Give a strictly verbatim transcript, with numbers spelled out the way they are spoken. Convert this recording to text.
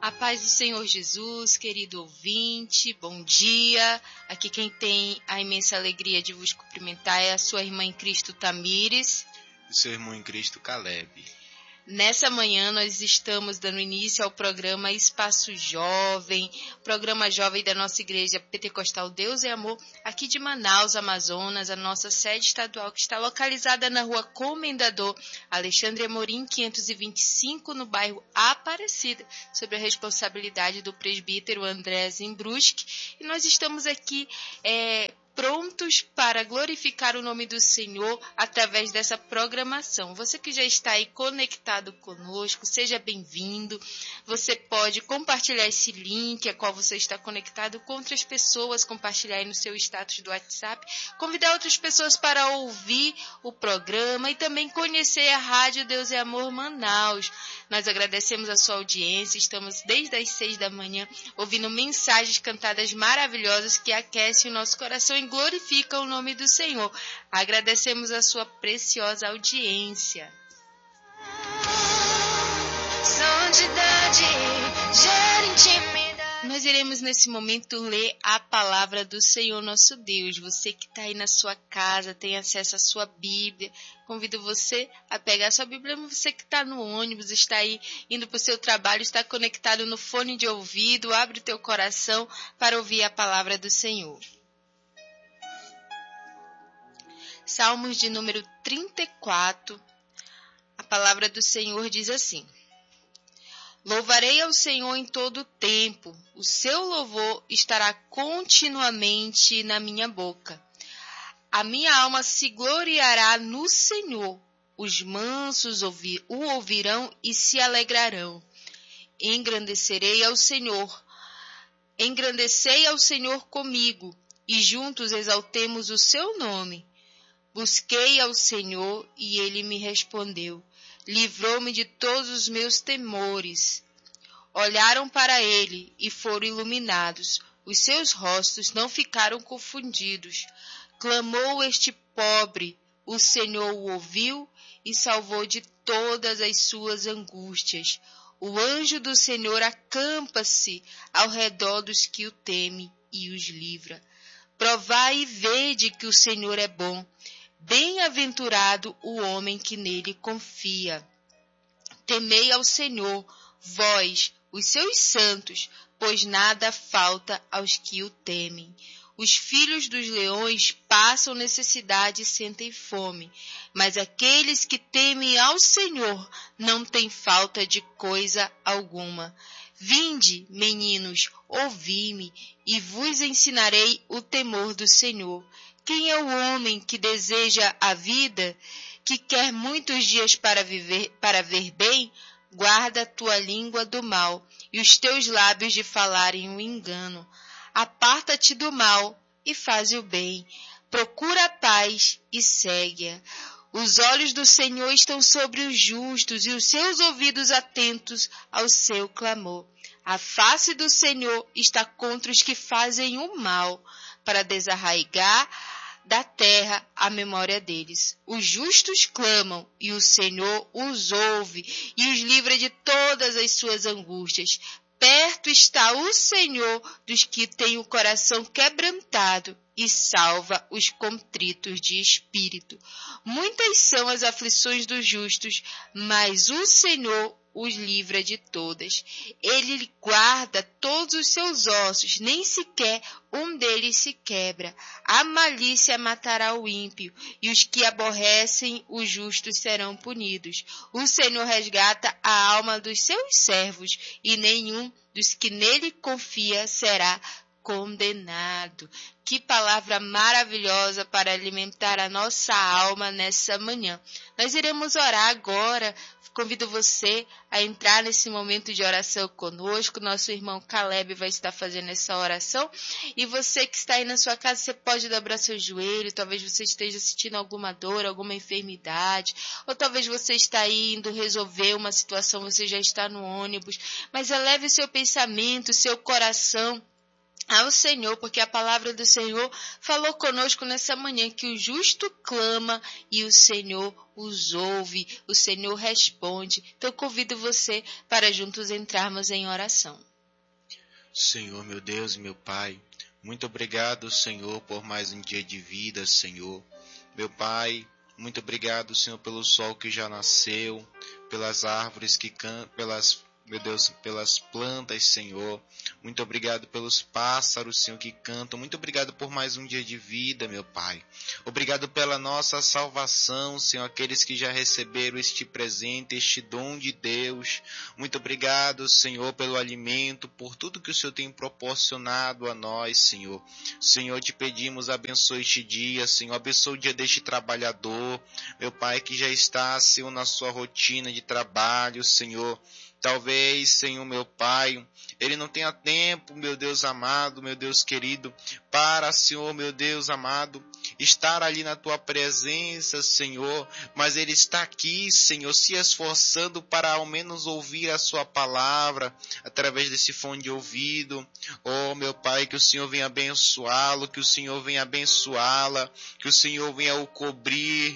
A paz do Senhor Jesus, querido ouvinte, bom dia. Aqui quem tem a imensa alegria de vos cumprimentar é a sua irmã em Cristo, Tamires. E seu irmão em Cristo, Caleb. Nessa manhã nós estamos dando início ao programa Espaço Jovem, programa jovem da nossa igreja Pentecostal Deus e Amor, aqui de Manaus, Amazonas, a nossa sede estadual que está localizada na rua Comendador Alexandre Amorim, quinhentos e vinte e cinco, no bairro Aparecida, sob a responsabilidade do presbítero André Zimbruski. E nós estamos aqui é, prontos para glorificar o nome do Senhor através dessa programação. Você que já está aí conectado conosco, seja bem-vindo. Você pode compartilhar esse link a qual você está conectado com outras pessoas, compartilhar aí no seu status do WhatsApp, convidar outras pessoas para ouvir o programa e também conhecer a Rádio Deus é Amor Manaus. Nós agradecemos a sua audiência, estamos desde as seis da manhã ouvindo mensagens cantadas maravilhosas que aquecem o nosso coração e glorificam o nome do Senhor. Agradecemos a sua preciosa audiência. Santidade gera intimidade. Nós iremos nesse momento ler a palavra do Senhor nosso Deus. Você que está aí na sua casa, tem acesso à sua Bíblia, convido você a pegar a sua Bíblia. Você que está no ônibus, está aí indo para o seu trabalho, está conectado no fone de ouvido, abre o teu coração para ouvir a palavra do Senhor. Salmos de número trinta e quatro, a palavra do Senhor diz assim: Louvarei ao Senhor em todo o tempo, o seu louvor estará continuamente na minha boca. A minha alma se gloriará no Senhor, os mansos ouvir, o ouvirão e se alegrarão. Engrandecerei ao Senhor, engrandecei ao Senhor comigo, e juntos exaltemos o seu nome. Busquei ao Senhor e ele me respondeu. Livrou-me de todos os meus temores. Olharam para ele e foram iluminados. Os seus rostos não ficaram confundidos. Clamou este pobre, o Senhor o ouviu e salvou de todas as suas angústias. O anjo do Senhor acampa-se ao redor dos que o temem e os livra. Provai e vede que o Senhor é bom. Bem-aventurado o homem que nele confia. Temei ao Senhor, vós, os seus santos, pois nada falta aos que o temem. Os filhos dos leões passam necessidade e sentem fome, mas aqueles que temem ao Senhor não têm falta de coisa alguma. Vinde, meninos, ouvi-me, e vos ensinarei o temor do Senhor. Quem é o homem que deseja a vida, que quer muitos dias para viver, para ver bem? Guarda a tua língua do mal e os teus lábios de falarem o engano. Aparta-te do mal e faze o bem. Procura a paz e segue-a. Os olhos do Senhor estão sobre os justos e os seus ouvidos atentos ao seu clamor. A face do Senhor está contra os que fazem o mal, para desarraigar da terra a memória deles. Os justos clamam, e o Senhor os ouve, e os livra de todas as suas angústias. Perto está o Senhor dos que têm o coração quebrantado, e salva os contritos de espírito. Muitas são as aflições dos justos, mas o Senhor os livra de todas. Ele guarda todos os seus ossos, nem sequer um deles se quebra. A malícia matará o ímpio, e os que aborrecem os justos serão punidos. O Senhor resgata a alma dos seus servos, e nenhum dos que nele confia será condenado. Que palavra maravilhosa para alimentar a nossa alma nessa manhã. Nós iremos orar agora. Convido você a entrar nesse momento de oração conosco. Nosso irmão Caleb vai estar fazendo essa oração. E você que está aí na sua casa, você pode dobrar seu joelho. Talvez você esteja sentindo alguma dor, alguma enfermidade. Ou talvez você está indo resolver uma situação, você já está no ônibus. Mas eleve o seu pensamento, o seu coração ao Senhor, porque a palavra do Senhor falou conosco nessa manhã que o justo clama e o Senhor os ouve, o Senhor responde. Então eu convido você para juntos entrarmos em oração. Senhor, meu Deus e meu Pai, muito obrigado, Senhor, por mais um dia de vida, Senhor. Meu Pai, muito obrigado, Senhor, pelo sol que já nasceu, pelas árvores que cantam, pelas Meu Deus, pelas plantas, Senhor. Muito obrigado pelos pássaros, Senhor, que cantam. Muito obrigado por mais um dia de vida, meu Pai. Obrigado pela nossa salvação, Senhor, aqueles que já receberam este presente, este dom de Deus. Muito obrigado, Senhor, pelo alimento, por tudo que o Senhor tem proporcionado a nós, Senhor. Senhor, te pedimos, abençoe este dia, Senhor. Abençoe o dia deste trabalhador, meu Pai, que já está, Senhor, na sua rotina de trabalho, Senhor. Talvez, Senhor, meu Pai, ele não tenha tempo, meu Deus amado, meu Deus querido, para, Senhor, meu Deus amado, estar ali na Tua presença, Senhor, mas ele está aqui, Senhor, se esforçando para ao menos ouvir a Sua palavra, através desse fone de ouvido. Oh, meu Pai, que o Senhor venha abençoá-lo, que o Senhor venha abençoá-la, que o Senhor venha o cobrir,